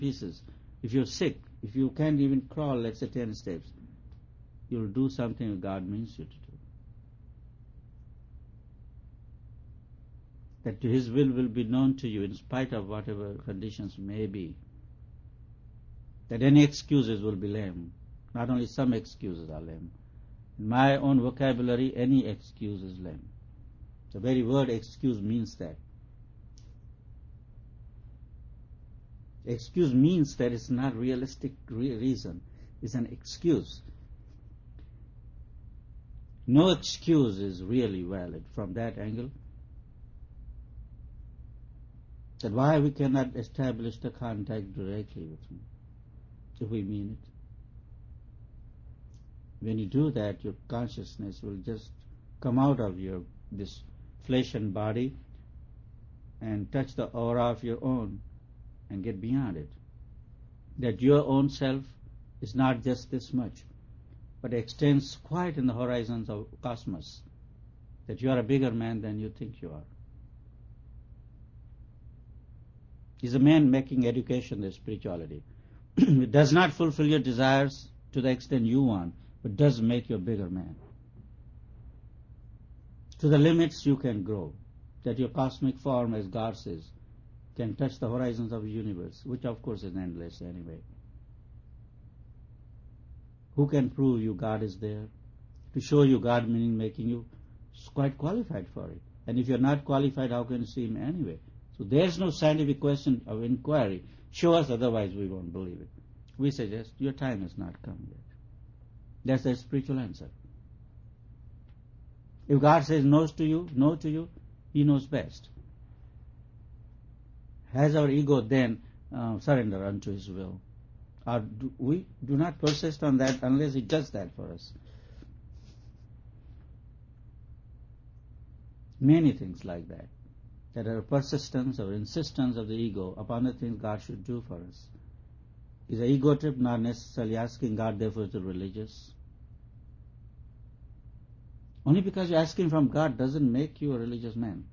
pieces. If you're sick, if you can't even crawl, let's say 10 steps, you'll do something God means you to do. That His will be known to you in spite of whatever conditions may be. That any excuses will be lame. Not only some excuses are lame. In my own vocabulary, any excuse is lame. The very word excuse means that. Excuse means that it's not realistic reason. It's an excuse. No excuse is really valid from that angle. That why we cannot establish the contact directly with Him, if we mean it. When you do that, your consciousness will just come out of this flesh and body and touch the aura of your own and get beyond it. That your own self is not just this much, but extends quite in the horizons of cosmos. That you are a bigger man than you think you are. Is a man making education their spirituality. It does not fulfill your desires to the extent you want, but does make you a bigger man. To the limits you can grow, that your cosmic form, as God says, can touch the horizons of the universe, which of course is endless anyway. Who can prove you God is there? To show you God, meaning making you quite qualified for it. And if you're not qualified, how can you see Him anyway? So there's no scientific question of inquiry. Show us, otherwise we won't believe it. We suggest your time has not come yet. That's the spiritual answer. If God says no to you, He knows best. Has our ego then surrender unto His will? Or we do not persist on that unless He does that for us. Many things like that. That are persistence or insistence of the ego upon the things God should do for us. Is the ego trip not necessarily asking God therefore to be religious? Only because you're asking from God doesn't make you a religious man.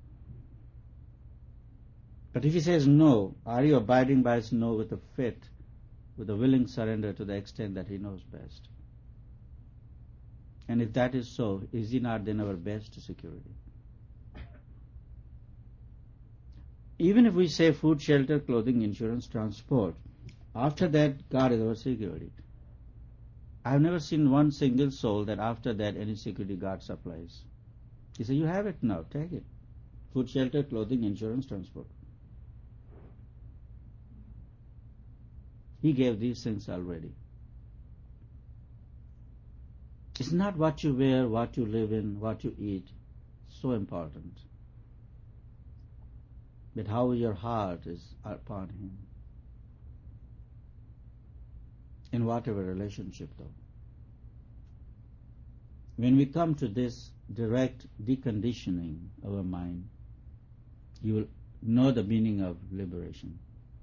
But if He says no, are you abiding by His no with a fit, with a willing surrender to the extent that He knows best? And if that is so, is He not then our best security? Even if we say food, shelter, clothing, insurance, transport, after that God is our security. I have never seen one single soul that after that any security God supplies. He said, you have it now, take it. Food, shelter, clothing, insurance, transport. He gave these things already. It's not what you wear, what you live in, what you eat, so important. But how your heart is upon Him. In whatever relationship though. When we come to this direct deconditioning of our mind, you will know the meaning of liberation.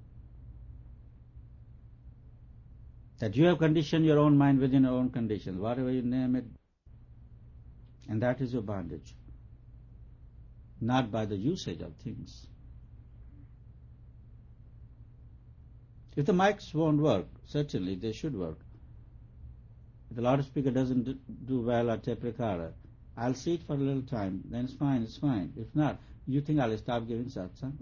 That you have conditioned your own mind within your own conditions, whatever you name it, and that is your bondage. Not by the usage of things. If the mics won't work, certainly they should work. If the loudspeaker doesn't do well or tape recorder, I'll see it for a little time, then it's fine. If not, you think I'll stop giving satsangs?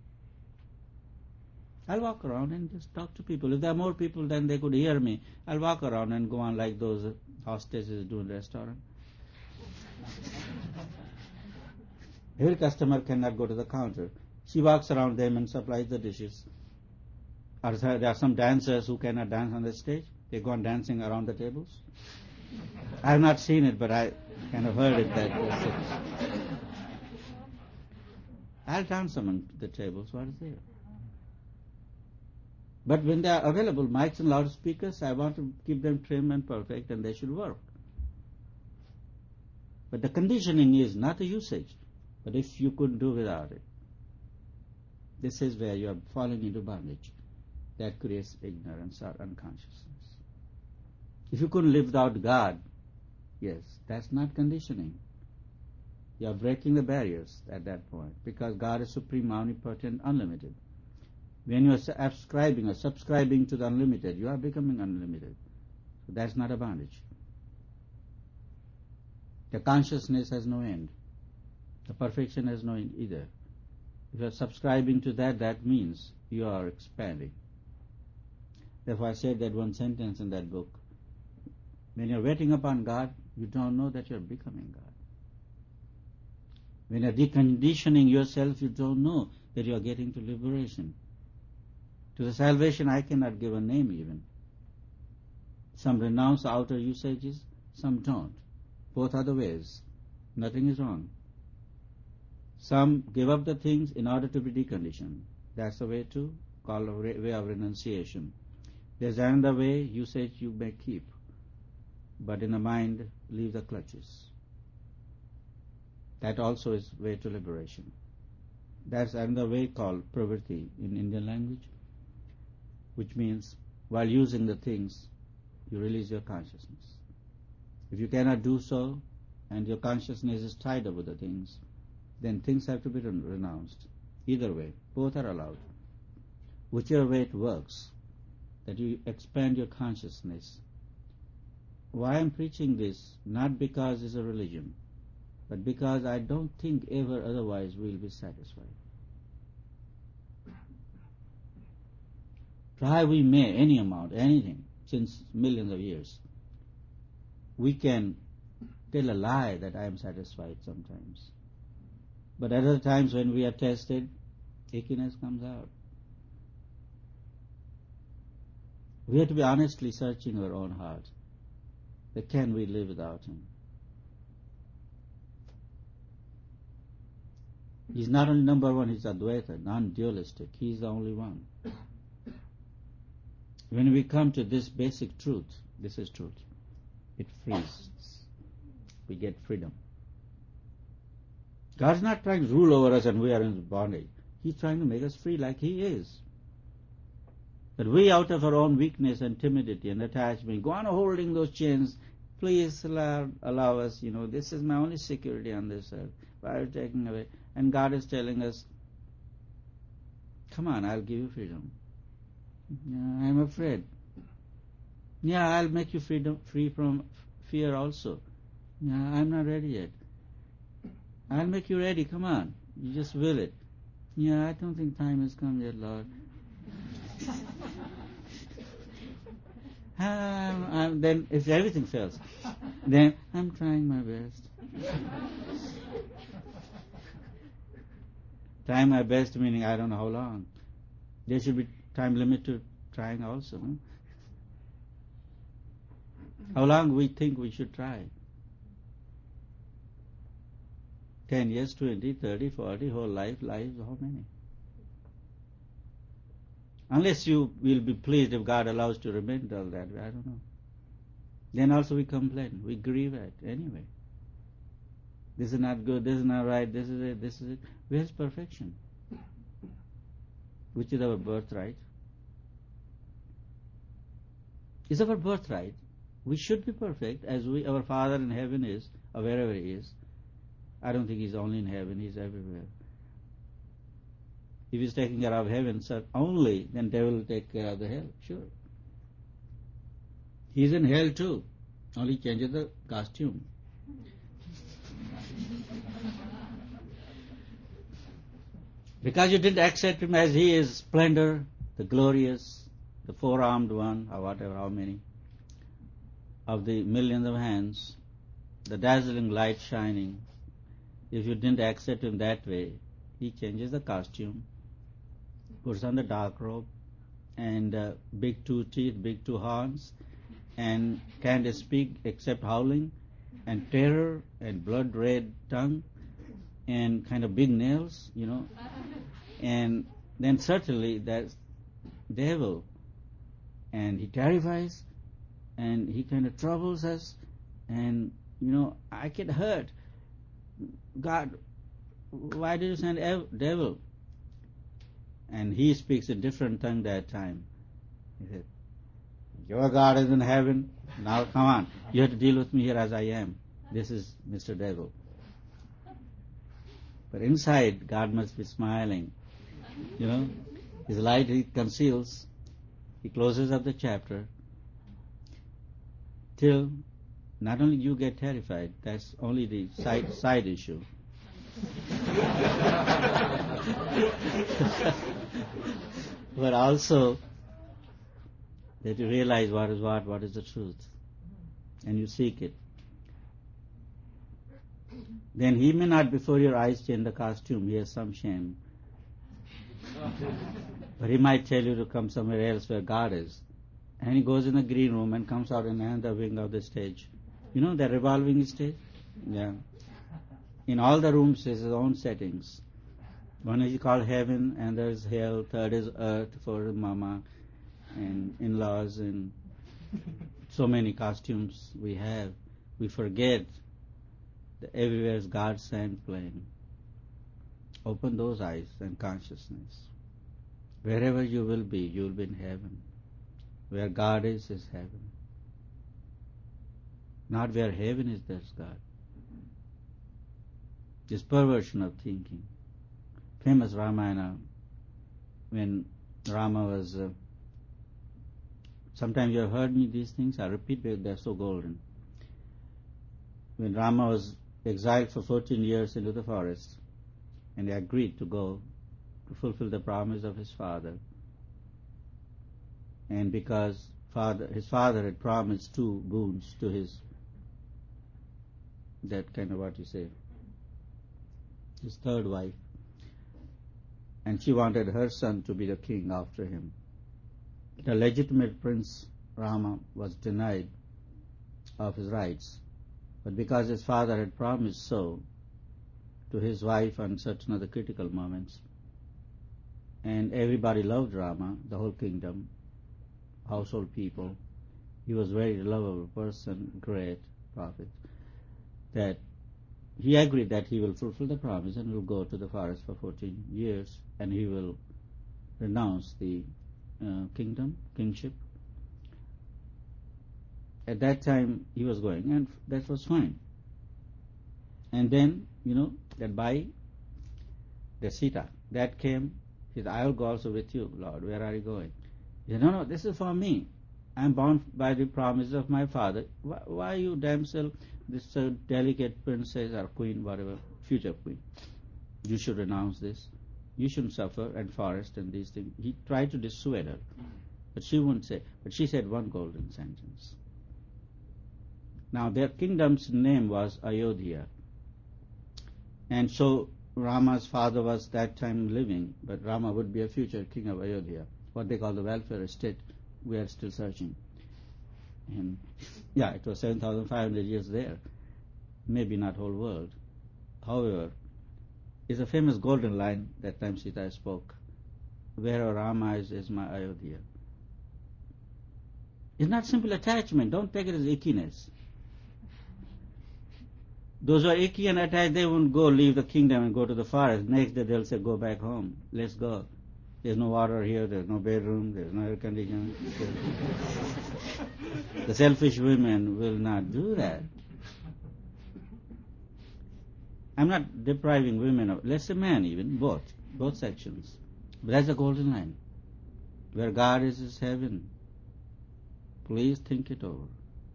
I'll walk around and just talk to people. If there are more people than they could hear me, I'll walk around and go on like those hostesses do in the restaurant. Every customer cannot go to the counter. She walks around them and supplies the dishes. Or there are some dancers who cannot dance on the stage. They go on dancing around the tables. I have not seen it, but I kind of heard it that. I'll dance among the tables. What is there? But when they are available, mics and loudspeakers, I want to keep them trim and perfect, and they should work. But the conditioning is not the usage, but if you couldn't do without it. This is where you are falling into bondage. That creates ignorance or unconsciousness. If you couldn't live without God, yes, that's not conditioning. You are breaking the barriers at that point, because God is supreme, omnipotent, unlimited. When you are subscribing to the unlimited, you are becoming unlimited. So that's not a bondage. The consciousness has no end. The perfection has no end either. If you are subscribing to that, that means you are expanding. Therefore I said that one sentence in that book. When you are waiting upon God, you don't know that you are becoming God. When you are deconditioning yourself, you don't know that you are getting to liberation. To the salvation I cannot give a name even. Some renounce outer usages, some don't. Both are the ways. Nothing is wrong. Some give up the things in order to be deconditioned. That's the way to call a way of renunciation. There's another way, usage you may keep, but in the mind leave the clutches. That also is way to liberation. That's another way called pravritti in Indian language, which means while using the things, you release your consciousness. If you cannot do so, and your consciousness is tied up with the things, then things have to be renounced. Either way, both are allowed. Whichever way it works, that you expand your consciousness. Why I'm preaching this? Not because it's a religion, but because I don't think ever otherwise we'll be satisfied. Try we may, any amount, anything, since millions of years. We can tell a lie that I am satisfied sometimes. But at other times when we are tested, achiness comes out. We have to be honestly searching our own heart. That can we live without Him? He's not only number one, He's Advaita, non-dualistic. He's the only one. When we come to this basic truth, this is truth, it frees. We get freedom. God's not trying to rule over us and we are in bondage. He's trying to make us free like He is. But we, out of our own weakness and timidity and attachment, go on holding those chains. Please allow us, this is my only security on this earth. Why are you taking away? And God is telling us, come on, I'll give you freedom. Yeah, I'm afraid. Yeah, I'll make you free from fear also. Yeah, I'm not ready yet. I'll make you ready, come on. You just will it. Yeah, I don't think time has come yet, Lord. Then if everything fails, then I'm trying my best. Trying my best meaning I don't know how long. There should be time limit to trying also. No? How long we think we should try? 10 years, 20, 30, 40, whole lives, how many? Unless you will be pleased if God allows to remain all that way, I don't know. Then also we complain, we grieve at anyway. This is not good, this is not right, this is it. Where's perfection? Which is our birthright. It's our birthright. We should be perfect as our Father in heaven is, or wherever He is. I don't think He's only in heaven, He's everywhere. If He's taking care of heaven only, then devil will take care of the hell, sure. He's in hell too, only changes the costume. Because you didn't accept Him as He is, splendor, the glorious, the four-armed one, or whatever, how many, of the millions of hands, the dazzling light shining. If you didn't accept Him that way, He changes the costume, puts on the dark robe, and big two teeth, big two horns, and can't speak except howling, and terror, and blood-red tongue, and kind of big nails, and then certainly that's devil, and he terrifies, and he kind of troubles us, and I get hurt. God, why did you send devil? And he speaks a different tongue that time. He said, your God is in heaven, now come on, you have to deal with me here as I am. This is Mr. Devil. But inside, God must be smiling. His light he conceals. He closes up the chapter till not only you get terrified, that's only the side issue. But also that you realize what is the truth, and you seek it. Then he may not before your eyes change the costume, he has some shame. But he might tell you to come somewhere else where God is. And he goes in the green room and comes out in another wing of the stage. You know that revolving stage? Yeah. In all the rooms there's his own settings. One is called heaven, and there is hell, third is earth for mama and in-laws, and so many costumes we have. We forget that everywhere is God's sand playing. Open those eyes and consciousness. Wherever you will be in heaven. Where God is heaven. Not where heaven is, there's God. This perversion of thinking. Famous Ramayana, when Rama was... sometimes you have heard me these things, I repeat because they're so golden. When Rama was exiled for 14 years into the forest, and he agreed to go to fulfill the promise of his father, and because his father had promised 2 boons to his, that kind of what you say, his third wife, and she wanted her son to be the king after him. The legitimate prince Rama was denied of his rights, but because his father had promised so to his wife on certain other critical moments, and everybody loved Rama, the whole kingdom, household people, he was a very lovable person, great prophet, that he agreed that he will fulfill the promise and will go to the forest for 14 years, and he will renounce the kingship. At that time he was going, and that was fine. And then, that by the Sita, that came, he said, I will go also with you, Lord, where are you going? He said, no, this is for me. I am bound by the promise of my father. Why you damsel, this delicate princess or queen, whatever, future queen, you should renounce this. You shouldn't suffer and forest and these things. He tried to dissuade her, but she wouldn't say. But she said one golden sentence. Now their kingdom's name was Ayodhya. And so Rama's father was that time living, but Rama would be a future king of Ayodhya, what they call the welfare estate. We are still searching. And it was 7,500 years there. Maybe not whole world. However, it's a famous golden line that time Sita spoke. Where Rama is my Ayodhya. It's not simple attachment. Don't take it as ickiness. Those who are icky and attached, they won't go leave the kingdom and go to the forest. Next day they'll say, go back home. Let's go. There's no water here, there's no bedroom, there's no air conditioning. The selfish women will not do that. I'm not depriving women of, let's say men even, both sections. But that's the golden line. Where God is heaven. Please think it over.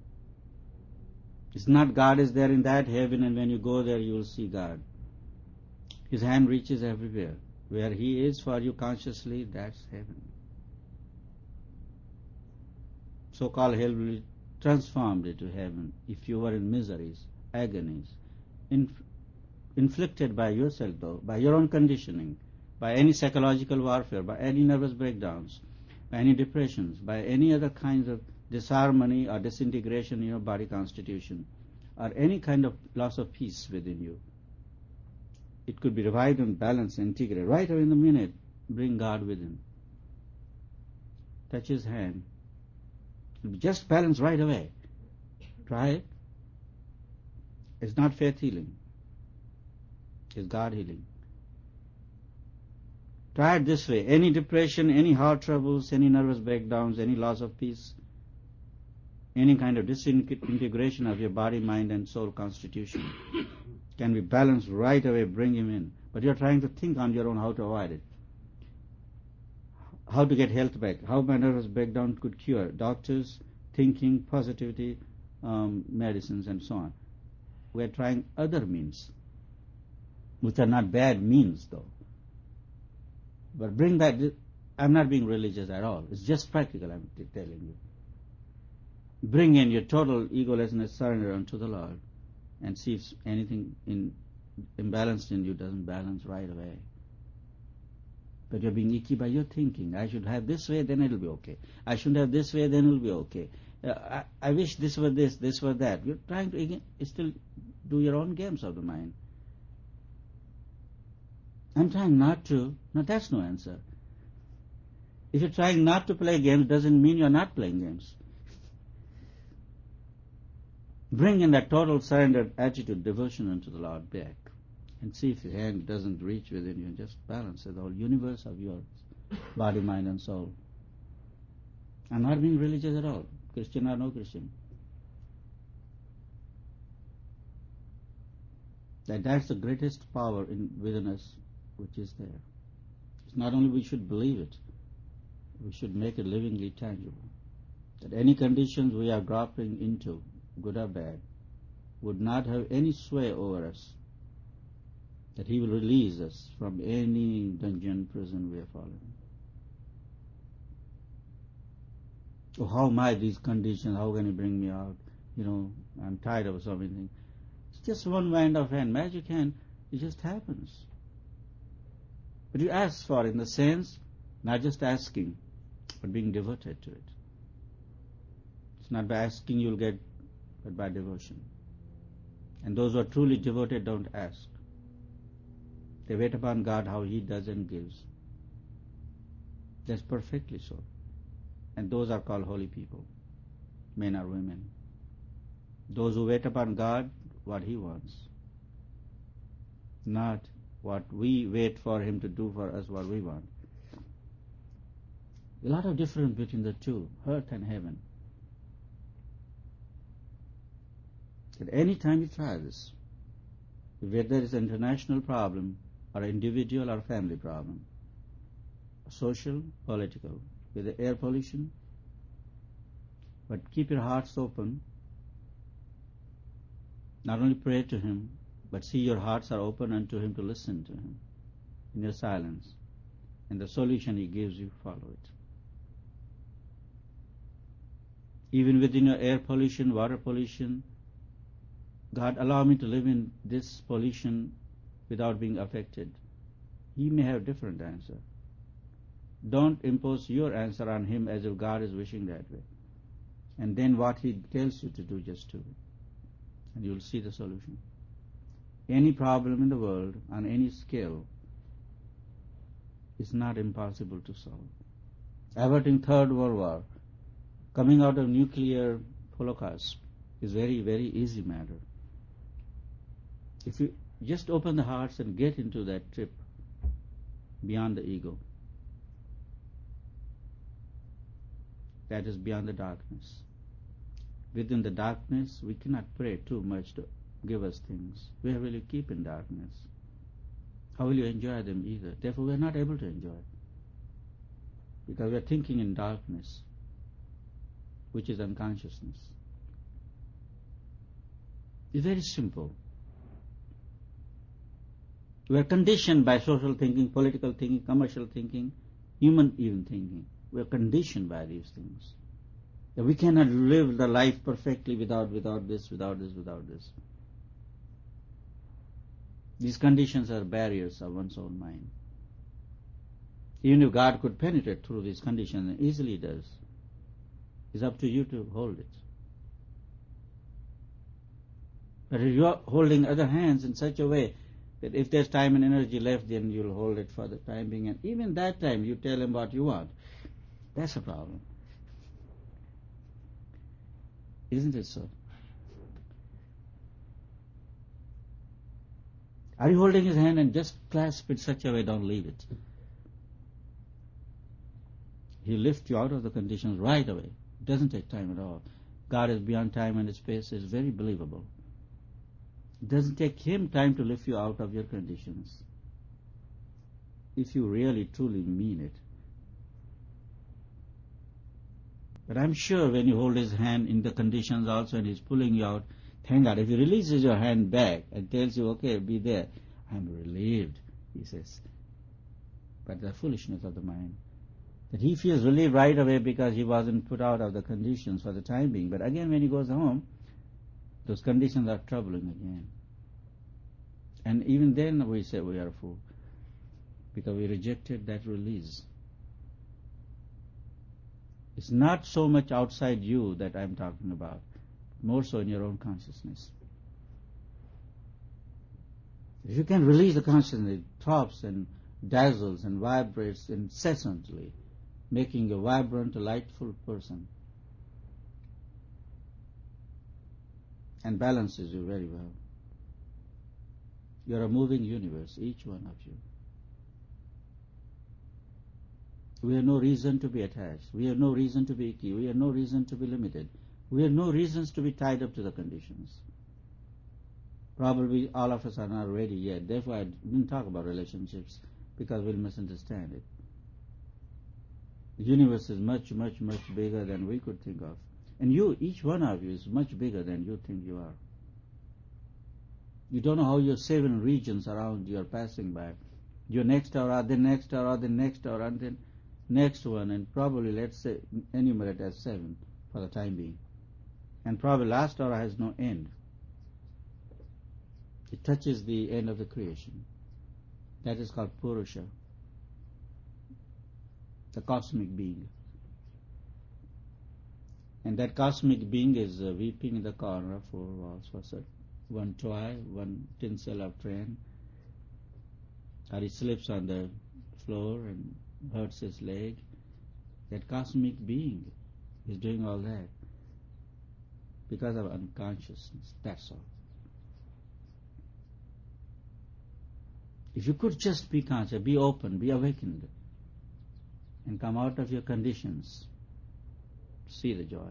It's not God is there in that heaven and when you go there you will see God. His hand reaches everywhere. Where He is for you consciously, that's heaven. So-called hell will be transformed into heaven if you were in miseries, agonies, inflicted by yourself though, by your own conditioning, by any psychological warfare, by any nervous breakdowns, by any depressions, by any other kinds of disharmony or disintegration in your body constitution, or any kind of loss of peace within you. It could be revived and balanced and integrated. Right away in the minute, bring God within. Touch His hand. It will be just balanced right away. Try it. It's not faith healing. It's God healing. Try it this way. Any depression, any heart troubles, any nervous breakdowns, any loss of peace, any kind of disintegration of your body, mind and soul constitution can be balanced right away, bring Him in. But you're trying to think on your own how to avoid it. how to get health back, how my nervous breakdown could cure, doctors, thinking, positivity, medicines, and so on. We are trying other means, which are not bad means, though. But bring that. I'm not being religious at all. It's just practical, I'm telling you. Bring in your total egolessness, surrender unto the Lord, and see if anything imbalanced in you doesn't balance right away. But you're being icky by your thinking. I should have this way, then it'll be okay. I shouldn't have this way, then it'll be okay. I wish this were this were that. You're trying to still do your own games of the mind. I'm trying not to. No, that's no answer. If you're trying not to play games, doesn't mean you're not playing games. Bring in that total surrendered attitude, devotion unto the Lord back, and see if your hand doesn't reach within you, and just balance the whole universe of yours, body, mind, and soul. I'm not being religious at all, Christian or no Christian. That's the greatest power within us, which is there. It's not only we should believe it, we should make it livingly tangible. That any conditions we are dropping into, good or bad, would not have any sway over us. That He will release us from any dungeon, prison we are fallen. Oh, how am I these conditions? How can He bring me out? I'm tired of something. It's just one wind of hand. Magic hand, it just happens. But you ask for it in the sense, not just asking, but being devoted to it. It's not by asking you'll get, but by devotion. And those who are truly devoted don't ask. They wait upon God how He does and gives. That's perfectly so. And those are called holy people, men or women. Those who wait upon God, what He wants. Not what we wait for Him to do for us what we want. A lot of difference between the two, earth and heaven. At any time you try this, whether it's an international problem or individual or family problem, social, political, with the air pollution, but keep your hearts open. Not only pray to Him, but see your hearts are open unto Him to listen to Him in your silence. And the solution He gives you, follow it. Even within your air pollution, water pollution, God, allow me to live in this pollution without being affected. He may have a different answer. Don't impose your answer on Him as if God is wishing that way. And then what He tells you to do, just do it. And you'll see the solution. Any problem in the world, on any scale, is not impossible to solve. Averting Third World War, coming out of nuclear holocaust, is very, very easy matter. If you just open the hearts and get into that trip beyond the ego, that is beyond the darkness. Within the darkness, we cannot pray too much to give us things. Where will you keep in darkness? How will you enjoy them either? Therefore, we are not able to enjoy, because we are thinking in darkness, which is unconsciousness. It's very simple. We are conditioned by social thinking, political thinking, commercial thinking, human even thinking. We are conditioned by these things. That we cannot live the life perfectly without this. These conditions are barriers of one's own mind. Even if God could penetrate through these conditions, and easily does, it's up to you to hold it. But if you are holding other hands in such a way that if there's time and energy left, then you'll hold it for the time being, and even that time you tell Him what you want. That's a problem. Isn't it so? Are you holding His hand and just clasp it such a way, don't leave it? He'll lift you out of the conditions right away. It doesn't take time at all. God is beyond time and space. Is very believable. It doesn't take Him time to lift you out of your conditions. If you really truly mean it. But I'm sure when you hold his hand in the conditions also and he's pulling you out, thank God, if he releases your hand back and tells you, okay, be there, I'm relieved, he says. But the foolishness of the mind, that he feels relieved right away because he wasn't put out of the conditions for the time being. But again, when he goes home, those conditions are troubling again. And even then we say we are a fool, because we rejected that release. It's not so much outside you that I'm talking about, more so in your own consciousness. If you can release the consciousness, it throbs and dazzles and vibrates incessantly, making a vibrant, delightful person, and balances you very well. You're a moving universe, each one of you. We have no reason to be attached. We have no reason to be icky. We have no reason to be limited. We have no reasons to be tied up to the conditions. Probably all of us are not ready yet. Therefore, I didn't talk about relationships, because we'll misunderstand it. The universe is much, much, much bigger than we could think of. And you, each one of you, is much bigger than you think you are. You don't know how your 7 regions around you are passing by. Your next hour, the next hour, the next hour, and then next one, and probably, let's say, enumerate as 7 for the time being. And probably last hour has no end. It touches the end of the creation. That is called Purusha, the cosmic being. And that cosmic being is weeping in the corner of 4 walls for one toy, one tinsel of train, or he slips on the floor and hurts his leg. That cosmic being is doing all that because of unconsciousness. That's all. If you could just be conscious, be open, be awakened, and come out of your conditions, see the joy.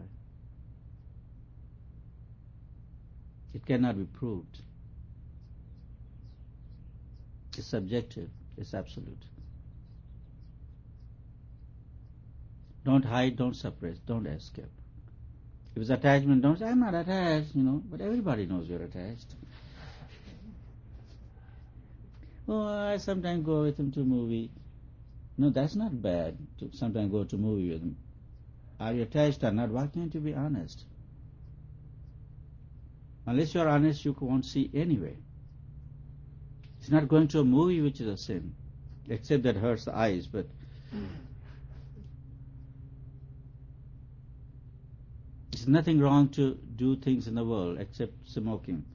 It cannot be proved. It's subjective, it's absolute. Don't hide, don't suppress, don't escape. If it's attachment, don't say, I'm not attached, but everybody knows you're attached. Oh, I sometimes go with him to a movie. No, that's not bad to sometimes go to a movie with him. Are you attached or not? Why can't you be honest? Unless you're honest, you won't see anyway. It's not going to a movie which is a sin, except that hurts the eyes, but there's nothing wrong to do things in the world except smoking.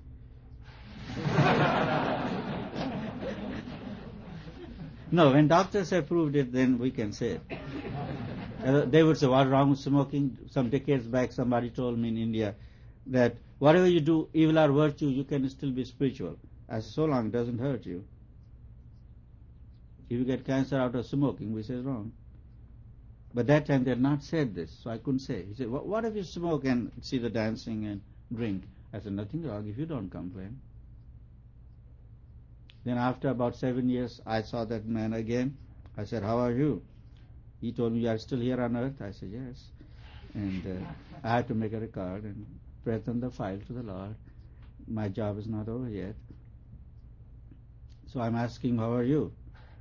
No, when doctors have proved it, then we can say it. They would say, what's wrong with smoking? Some decades back, somebody told me in India that whatever you do, evil or virtue, you can still be spiritual. As so long it doesn't hurt you. If you get cancer out of smoking, we say it's wrong. But that time they had not said this, so I couldn't say. He said, what if you smoke and see the dancing and drink? I said, nothing wrong if you don't complain. Then after about 7 years, I saw that man again. I said, how are you? He told me, you are still here on earth? I said, yes. And I had to make a record and present the file to the Lord. My job is not over yet. So I'm asking, how are you?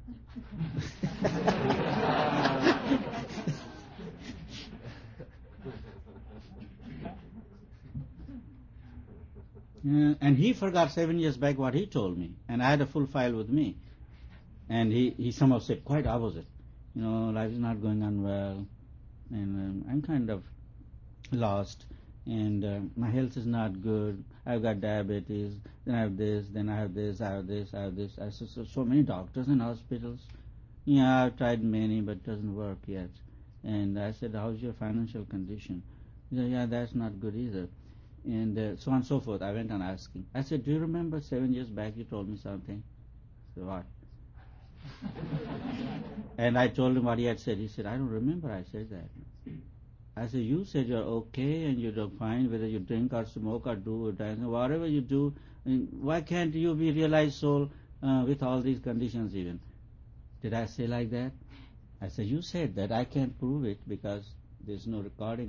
And he forgot 7 years back what he told me, and I had a full file with me. And he somehow said quite opposite. Life is not going on well, and I'm kind of lost, and my health is not good. I've got diabetes, then I have this, then I have this, I have this, I have this. I said, so many doctors and hospitals. Yeah, I've tried many, but it doesn't work yet. And I said, how's your financial condition? He said, yeah, that's not good either. And so on and so forth. I went on asking. I said, do you remember 7 years back you told me something? I said, what? And I told him what he had said. He said, I don't remember I said that. I said, you said you're okay and you're fine whether you drink or smoke or do or dance, whatever you do. Why can't you be realized soul with all these conditions even? Did I say like that? I said, you said that. I can't prove it because there's no recording.